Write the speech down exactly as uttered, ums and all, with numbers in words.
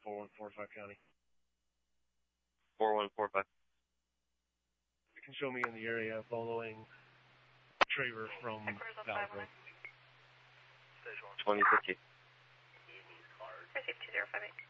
four one four five County. four one four five. You can show me in the area following Traver from Valley Road. twenty fifty. Receive two zero five eight.